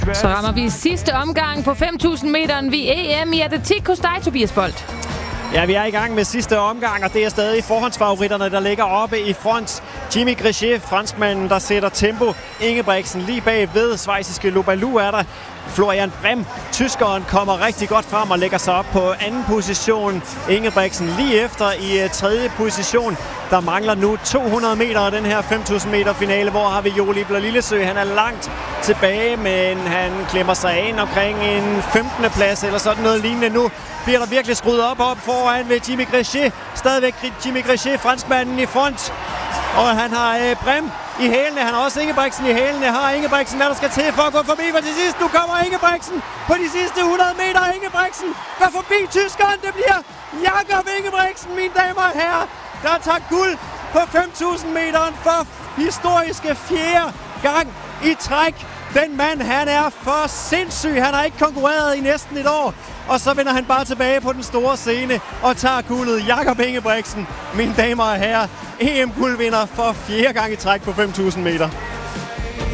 Så rammer vi sidste omgang på 5.000 meteren ved EM i atletik hos dig, Tobias Bolt. Ja, vi er i gang med sidste omgang, og det er stadig forhåndsfavoritterne, der ligger oppe i front. Jimmy Grichet, franskmanden, der sætter tempo. Ingebrigtsen lige bagved. Schweiziske Lobalu er der. Florian Brem, tyskeren, kommer rigtig godt frem og lægger sig op på anden position. Ingebrigtsen lige efter i tredje position. Der mangler nu 200 meter af den her 5.000 meter finale, hvor har vi Jo Libler Lillesø. Han er langt tilbage, men han klemmer sig ind omkring en 15. plads eller sådan noget lignende. Nu bliver der virkelig skruet op foran ved Jimmy Grichet. Stadigvæk Jimmy Grichet, franskmanden i front. Og han har Brem i hælene. Han har også Ingebrigtsen i hælene. Har Ingebrigtsen, hvad der skal til for at gå forbi? For til sidst, nu kommer Ingebrigtsen på de sidste 100 meter. Ingebrigtsen går forbi tyskeren. Det bliver Jakob Ingebrigtsen, mine damer og herrer, der tager guld på 5.000 meteren for historiske 4. gang i træk. Den mand, han er for sindssyg. Han har ikke konkurreret i næsten et år. Og så vender han bare tilbage på den store scene og tager guldet. Jakob Ingebrigtsen, mine damer og herrer, EM-guldvinder for 4. gang i træk på 5.000 meter.